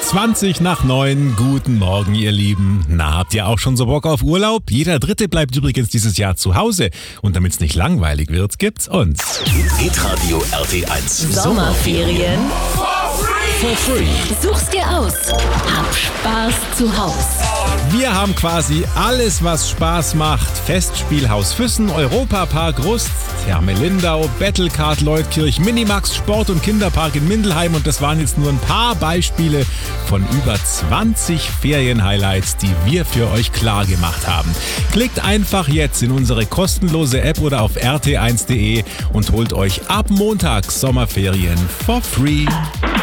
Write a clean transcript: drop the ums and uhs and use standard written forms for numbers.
20 nach 9, guten Morgen ihr Lieben. Na, habt ihr auch schon so Bock auf Urlaub? Jeder Dritte bleibt übrigens dieses Jahr zu Hause. Und damit es nicht langweilig wird, gibt's uns. Hitradio RT1 Sommerferien. for free. Such's dir aus. Hab Spaß zu Haus. Wir haben quasi alles, was Spaß macht. Festspielhaus Füssen, Europapark Rust, Therme Lindau, Battlecard Leutkirch, Minimax, Sport- und Kinderpark in Mindelheim. Und das waren jetzt nur ein paar Beispiele von über 20 Ferien-Highlights, die wir für euch klar gemacht haben. Klickt einfach jetzt in unsere kostenlose App oder auf rt1.de und holt euch ab Montag Sommerferien for free.